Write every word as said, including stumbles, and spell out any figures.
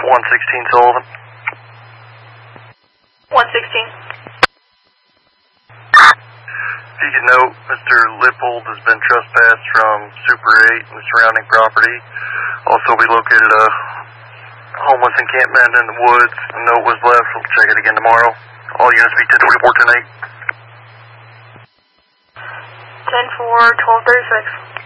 one sixteen Sullivan. one sixteen. If you could note, Mister Lippold has been trespassed from Super eight and the surrounding property. Also, we located a homeless encampment in the woods. A note was left. We'll check it again tomorrow. All units be ten twenty-four, ten eight. ten four, twelve thirty-six.